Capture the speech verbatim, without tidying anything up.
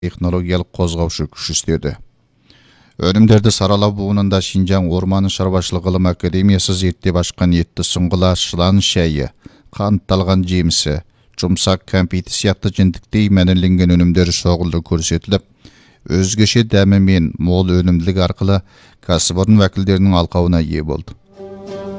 технологиялық қозғаушы күш істеді. Өнімдерді саралау буынында Шинжаң Орманы шаруашылық ғылым академиясы зерттеп ашқан етті сұңғыла, шылан шайы, қантталған жемісі, жұмсақ кәмпиті сияқты жентіктей мәнерленген өнімдер шоғылды көрсетіліп, өзгеше дәмі мен мол өнімділік арқылы кәсіпорын уәкілдерінің алқауына ие болды.